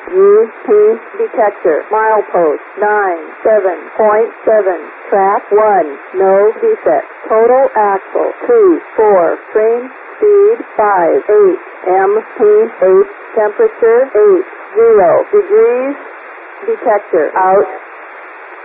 UP detector. Milepost 97.7. Track 1. No defect. Total axle 2, 4. Train speed 5, 8. MP 8. Temperature 8, 0 degrees. Detector out.